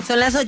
Son las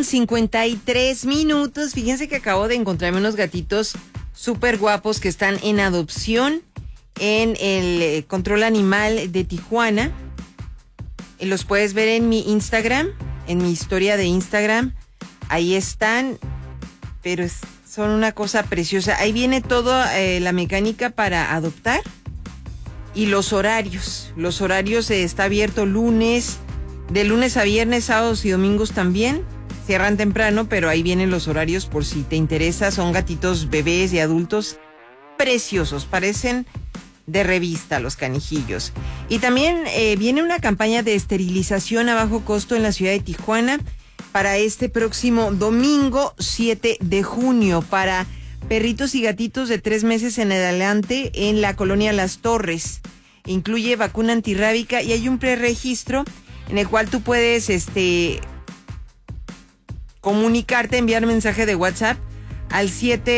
8:53. Fíjense que acabo de encontrarme unos gatitos súper guapos que están en adopción en el Control Animal de Tijuana. Los puedes ver en mi Instagram, en mi historia de Instagram. Ahí están, pero son una cosa preciosa. Ahí viene toda la mecánica para adoptar y los horarios. Los horarios está abierto de lunes a viernes, sábados y domingos también. Cierran temprano, pero ahí vienen los horarios por si te interesa. Son gatitos bebés y adultos preciosos, parecen de revista los canijillos. Y también viene una campaña de esterilización a bajo costo en la ciudad de Tijuana para este próximo domingo 7 de junio para perritos y gatitos de 3 meses en adelante en la colonia Las Torres. Incluye vacuna antirrábica y hay un preregistro en el cual tú puedes comunicarte, enviar mensaje de WhatsApp al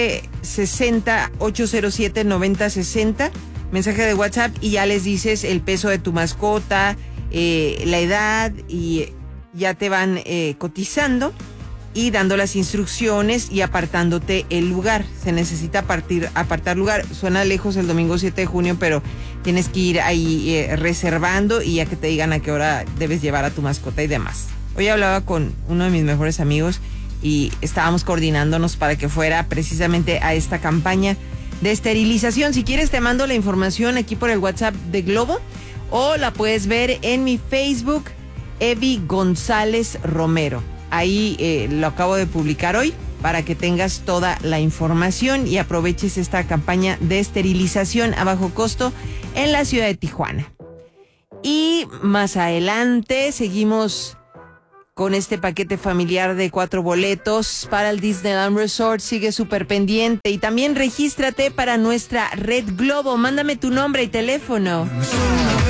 760-807-9060, mensaje de WhatsApp, y ya les dices el peso de tu mascota, la edad, y ya te van cotizando y dando las instrucciones y apartándote el lugar. Se necesita apartar lugar. Suena lejos el domingo 7 de junio, pero tienes que ir ahí reservando y ya que te digan a qué hora debes llevar a tu mascota y demás. Hoy hablaba con uno de mis mejores amigos y estábamos coordinándonos para que fuera precisamente a esta campaña de esterilización. Si quieres te mando la información aquí por el WhatsApp de Globo o la puedes ver en mi Facebook, Evi González Romero. Ahí lo acabo de publicar hoy para que tengas toda la información y aproveches esta campaña de esterilización a bajo costo en la ciudad de Tijuana. Y más adelante seguimos con este paquete familiar de 4 boletos para el Disneyland Resort. Sigue súper pendiente y también regístrate para nuestra Red Globo. Mándame tu nombre y teléfono.